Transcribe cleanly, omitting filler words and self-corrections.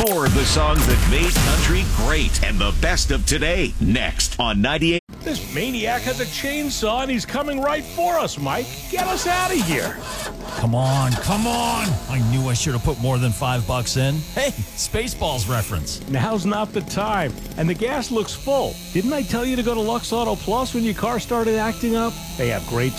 More of the songs that made country great and the best of today. Next on 98. This maniac has a chainsaw and he's coming right for us, Mike. Get us out of here. Come on. I knew I should have put more than $5 in. Hey, Spaceballs reference. Now's not the time. And the gas looks full. Didn't I tell you to go to Lux Auto Plus when your car started acting up? They have great